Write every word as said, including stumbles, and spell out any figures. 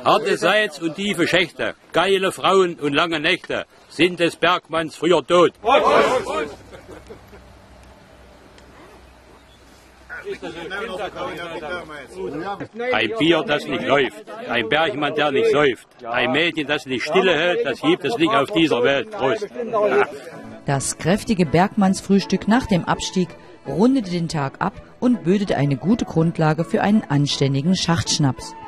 Harte Salz und tiefe Schächte, geile Frauen und lange Nächte sind des Bergmanns früher tot. Ein Bier, das nicht läuft, ein Bergmann, der nicht säuft, ein Mädchen, das nicht stille hält, das gibt es nicht auf dieser Welt. Prost. Ja. Das kräftige Bergmannsfrühstück nach dem Abstieg rundete den Tag ab und bildete eine gute Grundlage für einen anständigen Schachtschnaps.